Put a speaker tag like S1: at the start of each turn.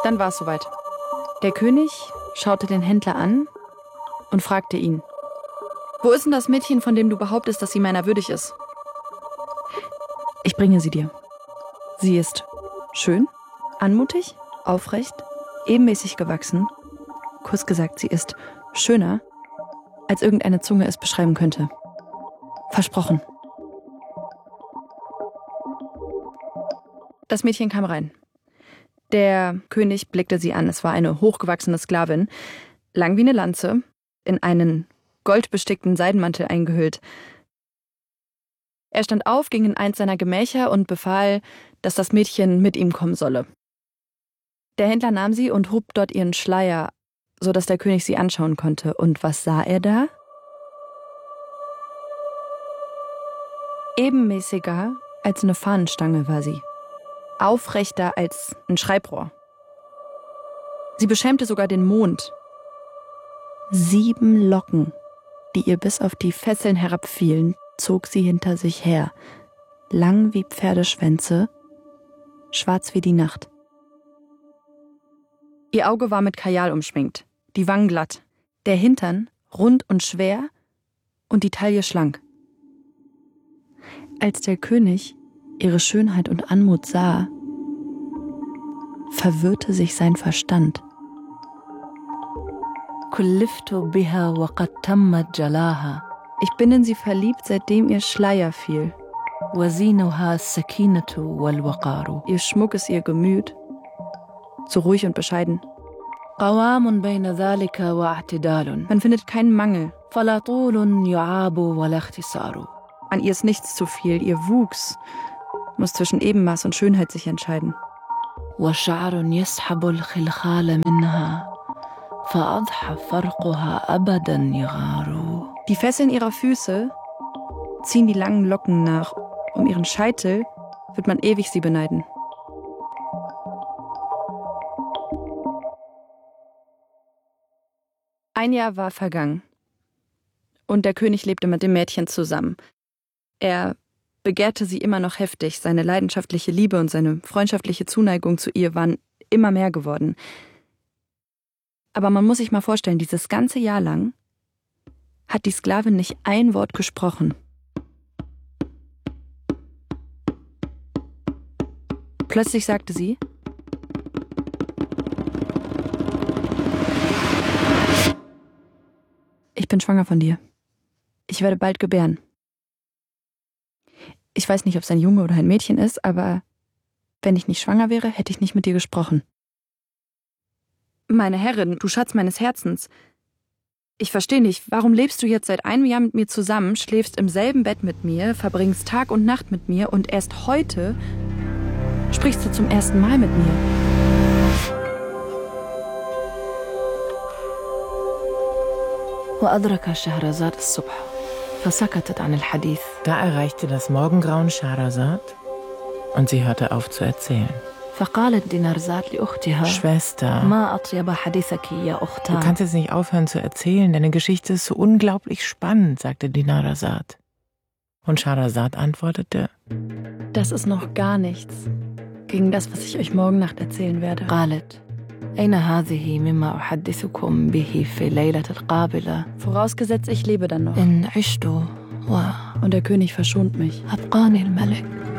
S1: Dann war es soweit. Der König schaute den Händler an und fragte ihn: Wo ist denn das Mädchen, von dem du behauptest, dass sie meiner würdig ist? Ich bringe sie dir. Sie ist schön, anmutig, aufrecht, ebenmäßig gewachsen. Kurz gesagt, sie ist schöner, als irgendeine Zunge es beschreiben könnte. Versprochen. Das Mädchen kam rein. Der König blickte sie an. Es war eine hochgewachsene Sklavin, lang wie eine Lanze, in einen goldbestickten Seidenmantel eingehüllt. Er stand auf, ging in eins seiner Gemächer und befahl, dass das Mädchen mit ihm kommen solle. Der Händler nahm sie und hob dort ihren Schleier, sodass der König sie anschauen konnte. Und was sah er da? Ebenmäßiger als eine Fahnenstange war sie. Aufrechter als ein Schreibrohr. Sie beschämte sogar den Mond. 7 Locken, die ihr bis auf die Fesseln herabfielen, zog sie hinter sich her. Lang wie Pferdeschwänze, schwarz wie die Nacht. Ihr Auge war mit Kajal umschminkt, die Wangen glatt, der Hintern rund und schwer und die Taille schlank. Als der König ihre Schönheit und Anmut sah, verwirrte sich sein Verstand. Ich bin in sie verliebt, seitdem ihr Schleier fiel. Ihr Schmuck ist ihr Gemüt, so ruhig und bescheiden. Man findet keinen Mangel. An ihr ist nichts zu viel, ihr Wuchs muss zwischen Ebenmaß und Schönheit sich entscheiden. Die Fesseln ihrer Füße ziehen die langen Locken nach. Um ihren Scheitel wird man ewig sie beneiden. Ein Jahr war vergangen. Und der König lebte mit dem Mädchen zusammen. Er begehrte sie immer noch heftig. Seine leidenschaftliche Liebe und seine freundschaftliche Zuneigung zu ihr waren immer mehr geworden. Aber man muss sich mal vorstellen, dieses ganze Jahr lang hat die Sklavin nicht ein Wort gesprochen. Plötzlich sagte sie: Ich bin schwanger von dir. Ich werde bald gebären. Ich weiß nicht, ob es ein Junge oder ein Mädchen ist, aber wenn ich nicht schwanger wäre, hätte ich nicht mit dir gesprochen. Meine Herrin, du Schatz meines Herzens. Ich verstehe nicht, warum lebst du jetzt seit einem Jahr mit mir zusammen, schläfst im selben Bett mit mir, verbringst Tag und Nacht mit mir und erst heute sprichst du zum ersten Mal mit mir.
S2: Da erreichte das Morgengrauen Schahrazad und sie hörte auf zu erzählen. Schwester, du kannst jetzt nicht aufhören zu erzählen, deine Geschichte ist so unglaublich spannend, sagte Dinarzad. Und Schahrazad antwortete:
S1: Das ist noch gar nichts gegen das, was ich euch morgen Nacht erzählen werde. Vorausgesetzt, ich lebe dann noch. Und der König verschont mich.